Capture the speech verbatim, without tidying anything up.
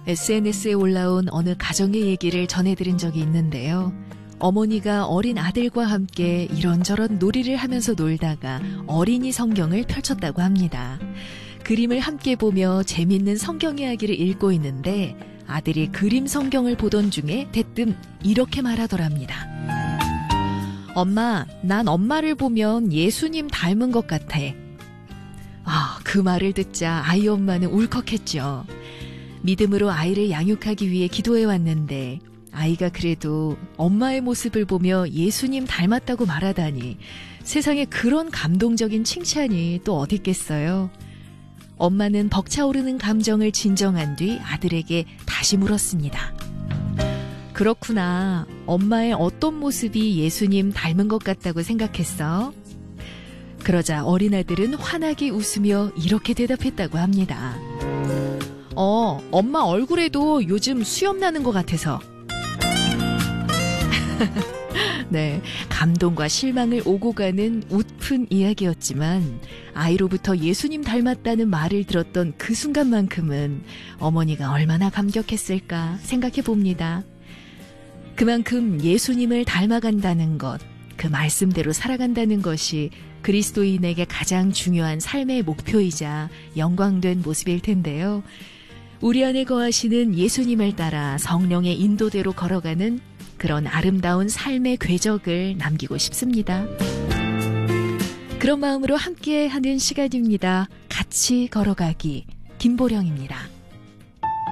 에스엔에스에 올라온 어느 가정의 얘기를 전해드린 적이 있는데요. 어머니가 어린 아들과 함께 이런저런 놀이를 하면서 놀다가 어린이 성경을 펼쳤다고 합니다. 그림을 함께 보며 재밌는 성경 이야기를 읽고 있는데 아들이 그림 성경을 보던 중에 대뜸 이렇게 말하더랍니다. 엄마, 난 엄마를 보면 예수님 닮은 것 같아. 아, 그 말을 듣자 아이 엄마는 울컥했죠. 믿음으로 아이를 양육하기 위해 기도해 왔는데 아이가 그래도 엄마의 모습을 보며 예수님 닮았다고 말하다니 세상에 그런 감동적인 칭찬이 또 어디 있겠어요. 엄마는 벅차오르는 감정을 진정한 뒤 아들에게 다시 물었습니다. 그렇구나. 엄마의 어떤 모습이 예수님 닮은 것 같다고 생각했어? 그러자 어린아들은 환하게 웃으며 이렇게 대답했다고 합니다. 어, 엄마 얼굴에도 요즘 수염 나는 것 같아서. 네, 감동과 실망을 오고 가는 웃픈 이야기였지만 아이로부터 예수님 닮았다는 말을 들었던 그 순간만큼은 어머니가 얼마나 감격했을까 생각해 봅니다. 그만큼 예수님을 닮아간다는 것, 그 말씀대로 살아간다는 것이 그리스도인에게 가장 중요한 삶의 목표이자 영광된 모습일 텐데요. 우리 안에 거하시는 예수님을 따라 성령의 인도대로 걸어가는 그런 아름다운 삶의 궤적을 남기고 싶습니다. 그런 마음으로 함께하는 시간입니다. 같이 걸어가기, 김보령입니다.